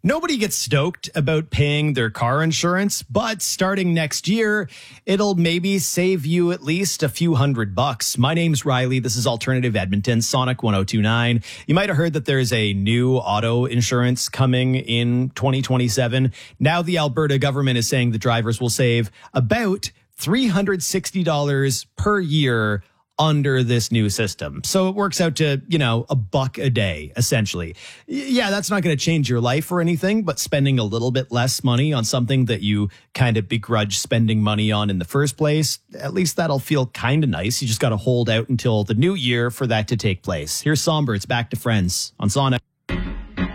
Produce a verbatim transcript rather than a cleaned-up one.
Nobody gets stoked about paying their car insurance, but starting next year, it'll maybe save you at least a few hundred bucks. My name's Riley. This is Alternative Edmonton, Sonic one oh two nine. You might have heard that there's a new auto insurance coming in twenty twenty-seven. Now the Alberta government is saying the drivers will save about three hundred sixty dollars per year under this new system. So it works out to, you know, a buck a day, essentially. Yeah, that's not going to change your life or anything, but spending a little bit less money on something that you kind of begrudge spending money on in the first place, at least that'll feel kind of nice. You just got to hold out until the new year for that to take place. Here's Somber. It's back to Friends on Sonic.